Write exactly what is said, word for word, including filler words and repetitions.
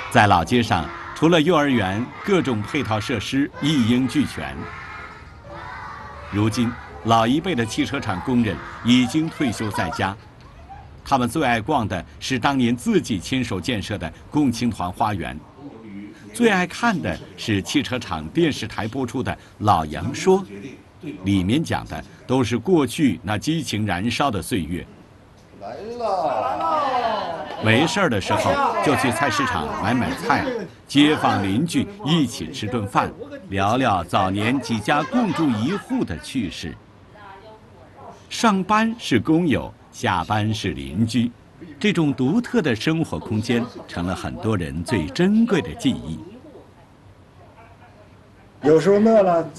在老街上，除了幼儿园，各种配套设施一应俱全。如今，老一辈的汽车厂工人已经退休在家，他们最爱逛的是当年自己亲手建设的共青团花园，最爱看的是汽车厂电视台播出的《老杨说》，里面讲的都是过去那激情燃烧的岁月。 来了， 没事儿的时候就去菜市场买买菜，街坊邻居一起吃顿饭，聊聊早年几家共住一户的趣事。上班是工友，下班是邻居，这种独特的生活空间成了很多人最珍贵的记忆。 有时候饿了。